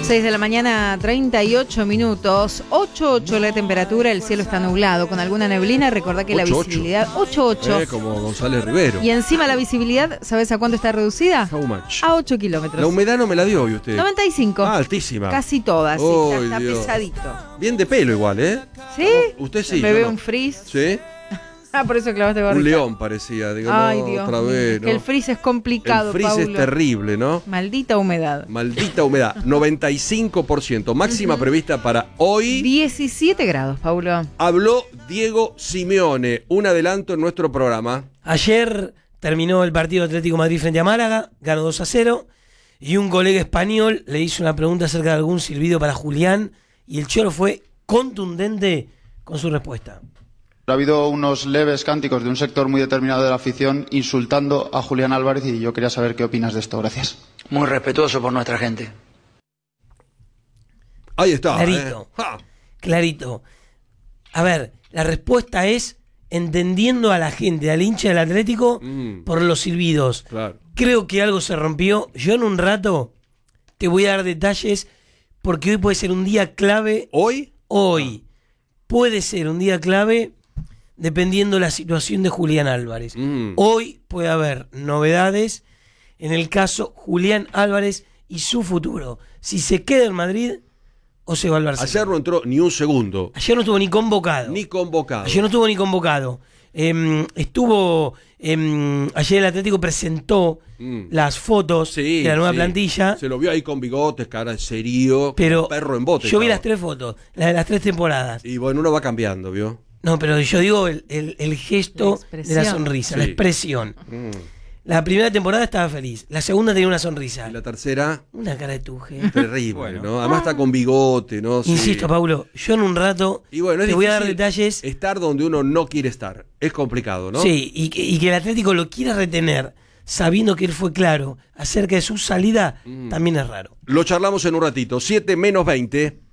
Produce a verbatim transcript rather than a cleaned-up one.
seis de la mañana, treinta y ocho minutos, ocho ocho la temperatura, el cielo está nublado, con alguna neblina, recordá que la visibilidad, ocho ocho. Eh, como González Rivero. Y encima la visibilidad, ¿sabes a cuánto está reducida? How much? A ocho kilómetros. La humedad no me la dio hoy usted. noventa y cinco. Ah, altísima. Casi todas, sí, Oh, está, está Dios. pesadito. Bien de pelo igual, ¿eh? ¿Sí? Usted sí. Me yo veo no. un frizz. ¿Sí? Ah, por eso clavaste gorrita. Un león parecía, digo, Ay, no, Dios otra mío, vez, ¿no? que el frizz es complicado, El frizz Paulo. es terrible, ¿no? Maldita humedad. Maldita humedad, noventa y cinco por ciento, máxima Uh-huh. prevista para hoy. diecisiete grados, Paulo. Habló Diego Simeone, un adelanto en nuestro programa. Ayer terminó el partido Atlético Madrid frente a Málaga, ganó dos a cero, y un colega español le hizo una pregunta acerca de algún silbido para Julián, y el Cholo fue contundente con su respuesta. Ha habido unos leves cánticos de un sector muy determinado de la afición insultando a Julián Álvarez y yo quería saber qué opinas de esto. Gracias. Muy respetuoso por nuestra gente. Ahí está. Clarito, ¿eh? Ja. clarito. A ver, la respuesta es entendiendo a la gente, al hincha del Atlético, Mm. por los silbidos. Claro. Creo que algo se rompió. Yo en un rato te voy a dar detalles porque hoy puede ser un día clave. ¿Hoy? Hoy puede ser un día clave dependiendo la situación de Julián Álvarez. Mm. Hoy puede haber novedades en el caso Julián Álvarez y su futuro. Si se queda en Madrid o se va al Barcelona. Ayer no entró ni un segundo, Ayer no estuvo ni convocado. ni convocado. Ayer no estuvo ni convocado. Em, estuvo. em, ayer el Atlético presentó Mm. las fotos Sí, de la nueva sí. plantilla. Se lo vio ahí con bigotes, cara serio, Pero perro en bote. yo vi estaba. las tres fotos, las de las tres temporadas. Y bueno, uno va cambiando, ¿vio? No, pero yo digo el, el- el gesto La de la expresión. sonrisa, Sí. la expresión. Mm. La primera temporada estaba feliz, la segunda tenía una sonrisa. Y la tercera, Una cara de tuje. terrible, Bueno. ¿no? Además está con bigote, ¿no? Sí. Insisto, Paulo, yo en un rato Y bueno, es te voy a dar difícil detalles. estar donde uno no quiere estar. Es complicado, ¿no? Sí, y que, y que el Atlético lo quiera retener sabiendo que él fue claro acerca de su salida, Mm. también es raro. Lo charlamos en un ratito. siete menos veinte.